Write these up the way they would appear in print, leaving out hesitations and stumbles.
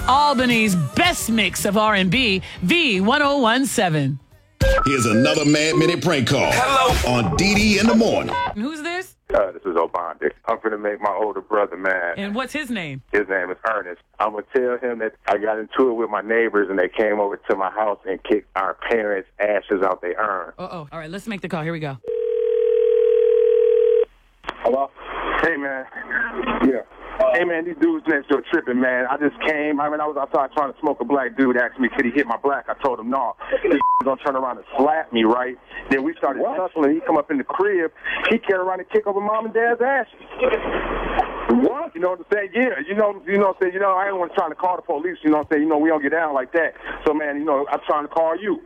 Albany's best mix of R&B, V1017. Here's another Mad Minute prank call. Hello. On DD in the morning. Who's this? This is Obandi. I'm finna make my older brother mad. And what's his name? His name is Ernest. I'm gonna tell him that I got into it with my neighbors and they came over to my house and kicked our parents' ashes out their urn. Uh-oh. All right, let's make the call. Here we go. Hello? Hey, man. Yeah. Hey, man, these dudes next door tripping, man. I just came. I was outside trying to smoke. A black dude asked me, could he hit my black? I told him, no. This gonna turn around and slap me, right? Then we started tussling. He come up in the crib. He carried around and kick over mom and dad's ashes. What? You know what I'm saying? Yeah. You know what I'm saying? I ain't want to try to call the police. You know what I'm saying? We don't get down like that. So, man, I'm trying to call you.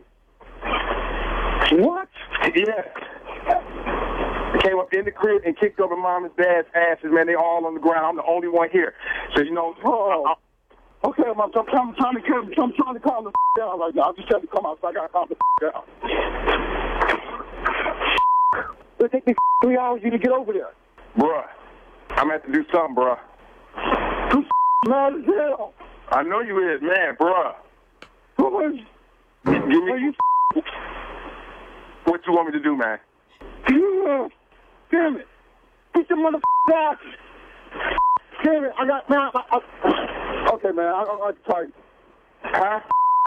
What? Yeah. Came up in the crib and kicked over mom and dad's asses, man. They all on the ground. I'm the only one here. So, okay, I'm trying to calm the down right now. I just had to come out, so I got to calm the down. It'll take me 3 hours for you to get over there. Bruh, I'm going to have to do something, bruh. You mad as hell. I know you is, man, bruh. Who is you? What you want me to do, man? Damn it. Get your motherfucking ass. Damn it. Okay, man. I'm sorry. Huh?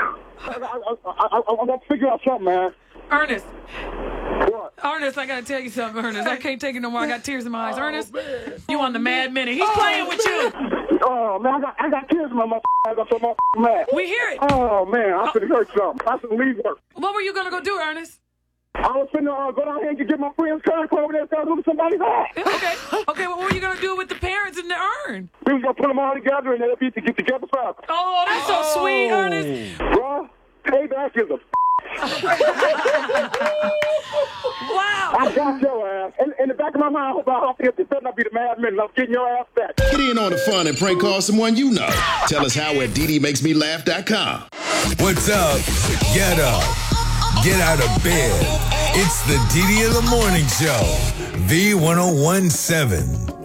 I'm going to figure out something, man. Ernest. What? Ernest, I got to tell you something, Ernest. I can't take it no more. I got tears in my eyes. Ernest, you on the Mad Minute. He's playing with you. Oh, man, I got tears in my motherfucking eyes. I'm so motherfucking mad. We hear it. Oh, man, I could have heard something. I should leave work. What were you going to go do, Ernest? I was finna go down here and get my friend's car and come over there and start looking somebody's ass. Okay, well, what were you going to do with the parents in the urn? We was going to put them all together and they'll be to get together forever. Oh, that's so sweet, Ernest. Bruh, payback is a Wow. I got your ass. In the back of my mind, I hope I forget this better not be the Mad Men. I'm getting your ass back. Get in on the fun and prank call someone you know. Tell us how at DDMakesMeLaugh.com. What's up? Get up. Get out of bed. It's the DD in the Morning Show. V1017.